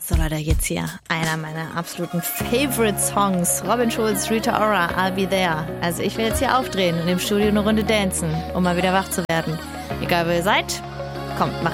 So Leute, jetzt hier einer meiner absoluten Favorite Songs. Robin Schulz, Rita Ora, I'll Be There. Also ich will jetzt hier aufdrehen und im Studio eine Runde dancen, um mal wieder wach zu werden. Egal wo ihr seid, kommt, macht